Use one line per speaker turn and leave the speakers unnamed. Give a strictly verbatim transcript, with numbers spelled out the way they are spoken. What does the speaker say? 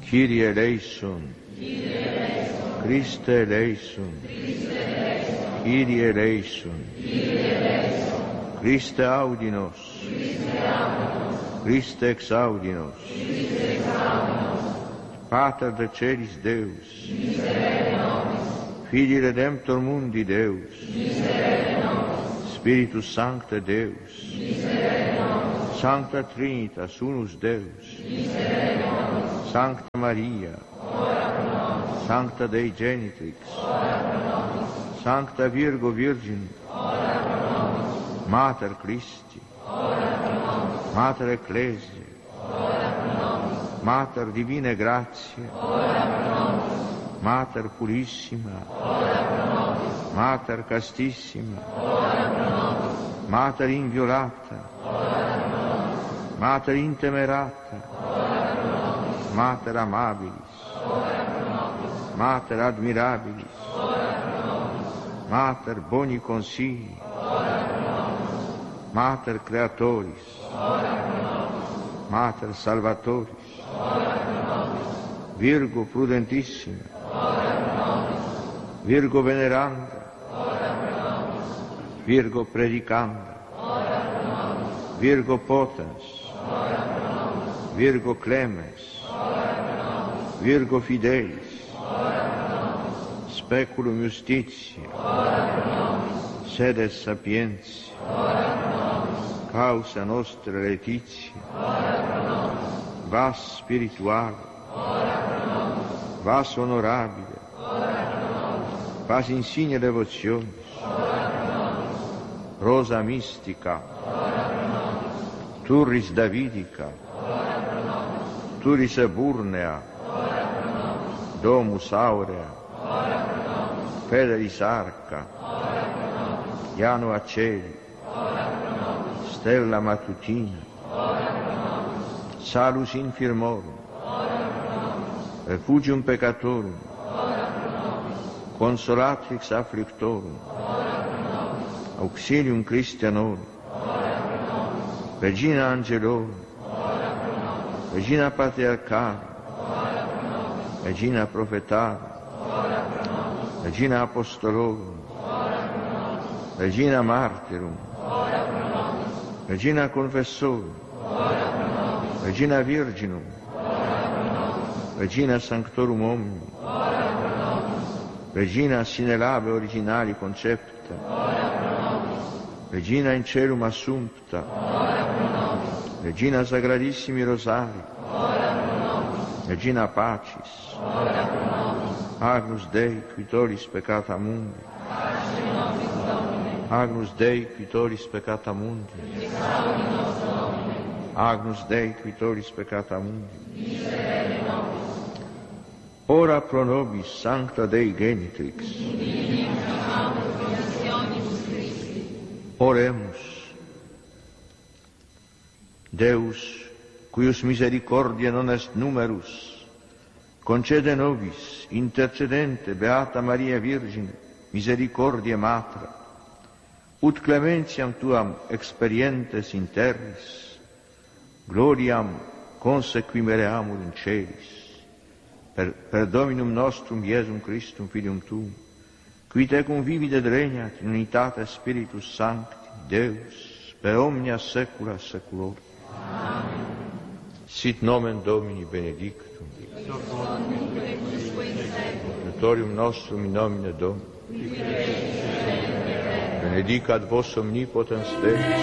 Kyrie eleison, Christe eleison, Kyrie eleison, Christe audi nos, Christe exaudi nos, Pater de celis Deus, Filii Redemptor mundi Deus, Spiritus Sancte Deus, Sancta Trinitas unus Deus, Sancta Maria, Sancta Dei Genitrix, Sancta Virgo Virgin, Mater Christi, Mater Ecclesiae, Mater Divine Grazie, Mater Purissima, Mater Castissima, Mater Inviolata, Mater Intemerata, Mater Amabilis, Mater Admirabilis, Mater Boni Consigli, Mater Creatoris, Mater Salvatoris, Virgo Prudentissima, Virgo Veneranda, Virgo Predicanda, Virgo Potens, Virgo Clemens, Virgo Fidelis, Speculum Justitiae, Sedes Sapientiae, Causa Nostra Laetitia, Vas Spirituale, Vas Honorabile, Vas Insigne Devotionis, Rosa Mystica, Turris Davidica, Turris Eburnea, Domus Aurea, Fedelis Arca, Janua Celi, Stella Matutina, Salus Infirmorum, Refugium Peccatorum, Consolatrix Afflictorum, Auxilium Christianorum, Regina Angelorum, Regina Patriarcharum, Regina Prophetarum, Regina Apostolorum, Regina Martyrum, Regina Confessorum, Regina Virginum, Regina Sanctorum Omnium, Regina sine labe originali concepta, Regina in celum assumpta, Regina Sagradissimi Rosari, Regina Pacis, Agnus Dei quitoris peccata mundi, Agnus Dei quitoris peccata mundi, Agnus Dei quitoris peccata mundi, ora pro nobis Sancta Dei Genitrix, oremus. Deus, cuius misericordia non est numerus, concede nobis, intercedente Beata Maria Virgine, misericordiae Matra, ut clementiam tuam experientes in terris, gloriam consequimereamur in celis, per, per Dominum nostrum Iesum Christum Filium Tuum, qui tecum vivit et regnat in unitate Spiritus Sancti, Deus, per omnia saecula saeculorum. Amen. Sit nomen Domini benedictum, Natorium nostrum in nomine Domini, benedicat vos omnipotens Deus,